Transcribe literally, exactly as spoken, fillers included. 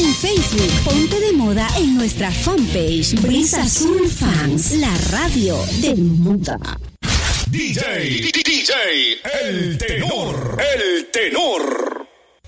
en Facebook. Ponte de moda en nuestra fanpage Brisa Azul Fans, la radio de moda. D J, D J, el tenor, el tenor.